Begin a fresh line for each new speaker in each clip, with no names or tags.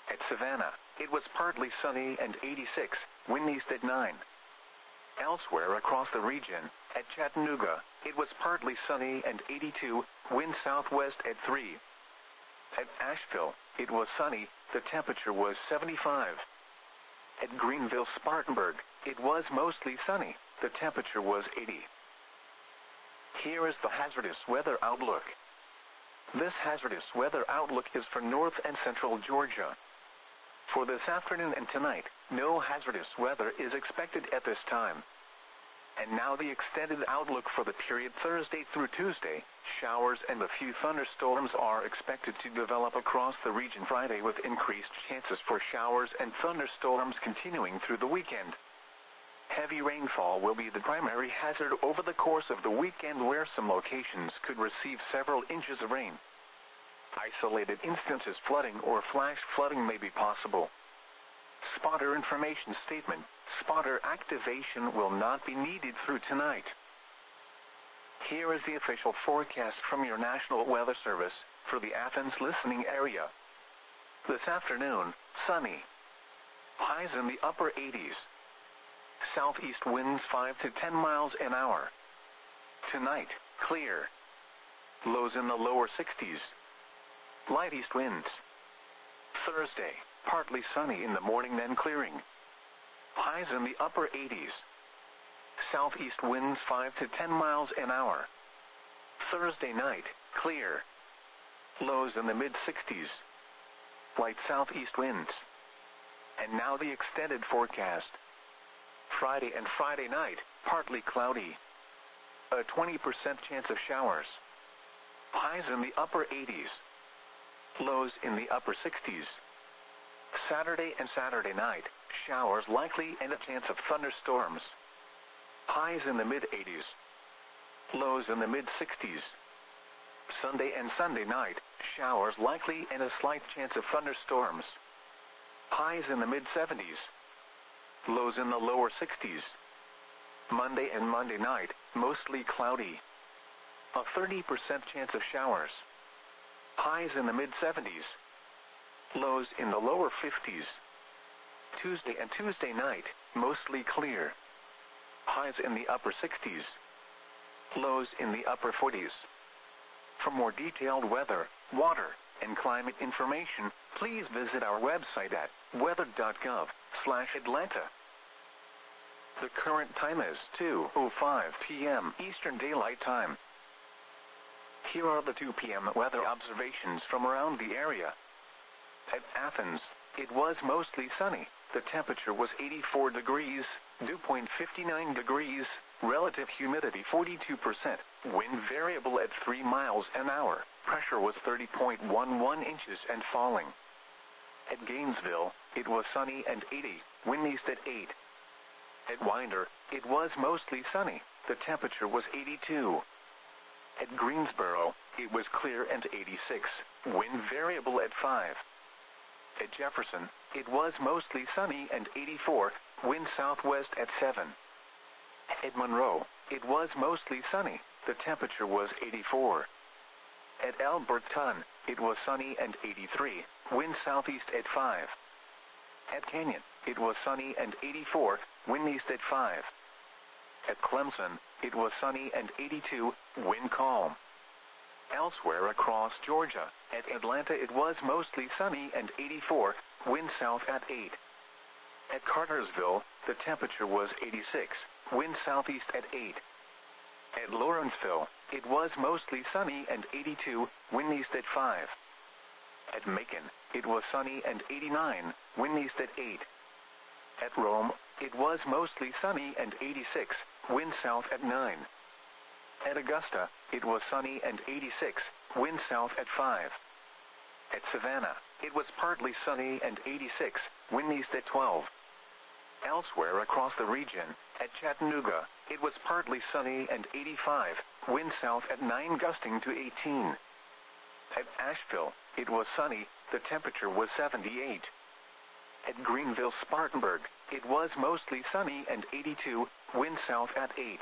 At Savannah, it was partly sunny and 86, wind east at 9. Elsewhere across the region, at Chattanooga, it was partly sunny and 82, wind southwest at 3. At Asheville, it was sunny, the temperature was 75. At Greenville-Spartanburg, it was mostly sunny, the temperature was 80. Here is the hazardous weather outlook. This hazardous weather outlook is for north and central Georgia. For this afternoon and tonight, no hazardous weather is expected at this time. And now the extended outlook for the period Thursday through Tuesday. Showers and a few thunderstorms are expected to develop across the region Friday, with increased chances for showers and thunderstorms continuing through the weekend. Heavy rainfall will be the primary hazard over the course of the weekend, where some locations could receive several inches of rain. Isolated instances flooding or flash flooding may be possible. Spotter information statement: spotter activation will not be needed through tonight. Here is the official forecast from your National Weather Service for the Athens listening area. This afternoon, sunny. Highs in the upper 80s. Southeast winds 5 to 10 miles an hour. Tonight, clear. Lows in the lower 60s. Light east winds. Thursday, partly sunny in the morning, then clearing. Highs in the upper 80s. Southeast winds 5 to 10 miles an hour. Thursday night, clear. Lows in the mid-60s. Light southeast winds. And now the extended forecast. Friday and Friday night, partly cloudy. A 20% chance of showers. Highs in the upper 80s. Lows in the upper 60s. Saturday and Saturday night, showers likely and a chance of thunderstorms. Highs in the mid-80s. Lows in the mid-60s. Sunday and Sunday night, showers likely and a slight chance of thunderstorms. Highs in the mid-70s. Lows in the lower 60s. Monday and Monday night, mostly cloudy. A 30% chance of showers. Highs in the mid-70s. Lows in the lower 50s. Tuesday and Tuesday night, mostly clear. Highs in the upper 60s. Lows in the upper 40s. For more detailed weather, water, and climate information, please visit our website at weather.gov/Atlanta. The current time is 2:05 p.m. Eastern Daylight Time. Here are the 2 p.m. weather observations from around the area. At Athens, it was mostly sunny. The temperature was 84 degrees, dew point 59 degrees, relative humidity 42%, wind variable at 3 miles an hour, pressure was 30.11 inches and falling. At Gainesville, it was sunny and 80, wind east at 8. At Winder, it was mostly sunny. The temperature was 82. At Greensboro, it was clear and 86, wind variable at 5. At Jefferson, it was mostly sunny and 84, wind southwest at 7. At Monroe, it was mostly sunny. The temperature was 84. At Alberton, it was sunny and 83, wind southeast at 5. At Canyon, it was sunny and 84, wind east at 5. At Clemson, it was sunny and 82, wind calm. Elsewhere across Georgia, at Atlanta it was mostly sunny and 84, wind south at 8. At Cartersville, the temperature was 86, wind southeast at 8. At Lawrenceville, it was mostly sunny and 82, wind east at 5. At Macon, it was sunny and 89, wind east at 8. At Rome, it was mostly sunny and 86, wind south at 9. At Augusta, it was sunny and 86, wind south at 5. At Savannah, it was partly sunny and 86, wind east at 12. Elsewhere across the region, at Chattanooga, it was partly sunny and 85, wind south at 9 gusting to 18. At Asheville, it was sunny, the temperature was 78. At Greenville-Spartanburg, it was mostly sunny and 82, wind south at 8.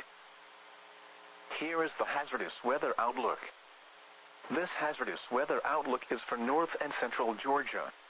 Here is the hazardous weather outlook. This hazardous weather outlook is for north and central Georgia.